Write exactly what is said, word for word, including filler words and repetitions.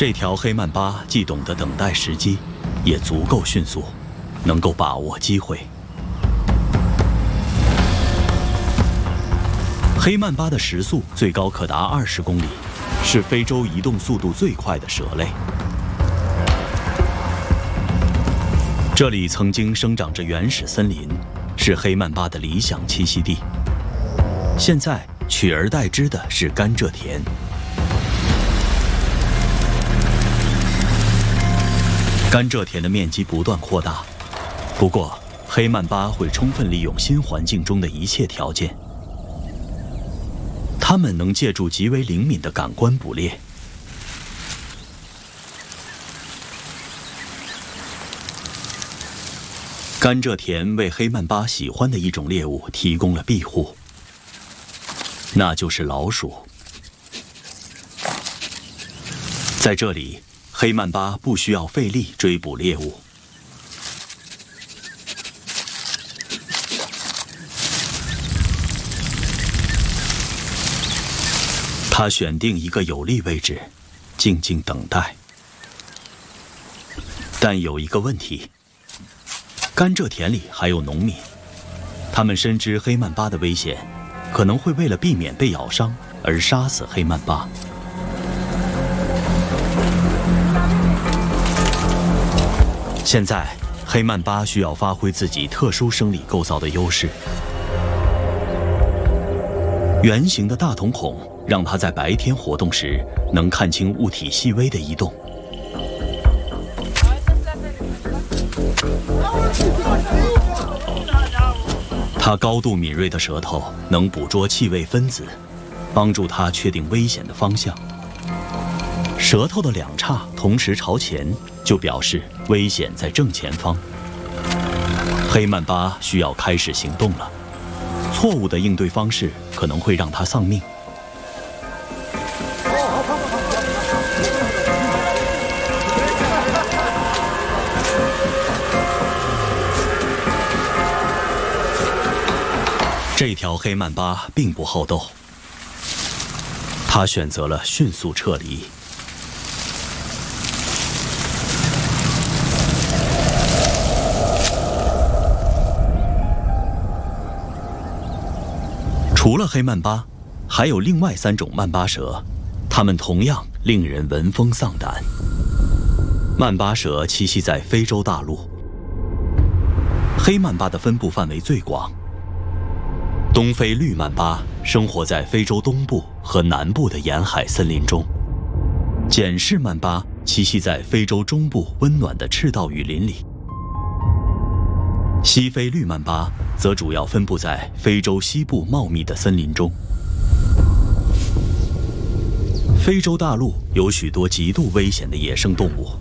这条黑曼巴既懂得等待时机，也足够迅速，能够把握机会。黑曼巴的时速最高可达二十公里，是非洲移动速度最快的蛇类。这里曾经生长着原始森林，是黑曼巴的理想栖息地。现在取而代之的是甘蔗田。甘蔗田的面积不断扩大，不过黑曼巴会充分利用新环境中的一切条件。它们能借助极为灵敏的感官捕猎。甘蔗田为黑曼巴喜欢的一种猎物提供了庇护，那就是老鼠。在这里，黑曼巴不需要费力追捕猎物。他选定一个有利位置，静静等待。但有一个问题，甘蔗田里还有农民，他们深知黑曼巴的危险，可能会为了避免被咬伤而杀死黑曼巴。现在，黑曼巴需要发挥自己特殊生理构造的优势。圆形的大瞳孔让它在白天活动时能看清物体细微的移动。它高度敏锐的舌头能捕捉气味分子，帮助它确定危险的方向。舌头的两叉同时朝前，就表示危险在正前方。黑曼巴需要开始行动了。错误的应对方式可能会让它丧命。这条黑曼巴并不好斗，它选择了迅速撤离。除了黑曼巴，还有另外三种曼巴蛇，它们同样令人闻风丧胆。曼巴蛇栖息在非洲大陆，黑曼巴的分布范围最广。东非绿曼巴生活在非洲东部和南部的沿海森林中，简氏曼巴栖息在非洲中部温暖的赤道雨林里。西非绿曼巴则主要分布在非洲西部茂密的森林中。非洲大陆有许多极度危险的野生动物，